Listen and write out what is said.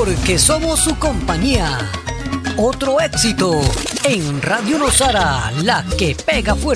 porque somos su compañía. Otro éxito en Radio Nosara, la que pega fuerte.